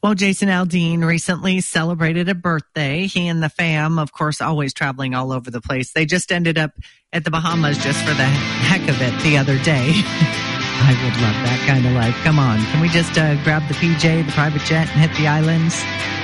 Well, Jason Aldean recently celebrated a birthday. He and the fam, of course, always traveling all over the place. They just ended up at the Bahamas just for the heck of it the other day. I would love that kind of life. Come on. Can we just grab the PJ, the private jet, and hit the islands?